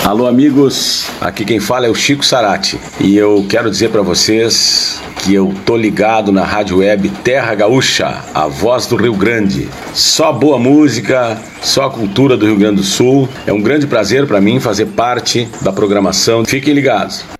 Alô amigos, aqui quem fala é o Chico Sarati e eu quero dizer para vocês que eu tô ligado na rádio web Terra Gaúcha, a voz do Rio Grande. Só boa música, só a cultura do Rio Grande do Sul. É um grande prazer para mim fazer parte da programação. Fiquem ligados.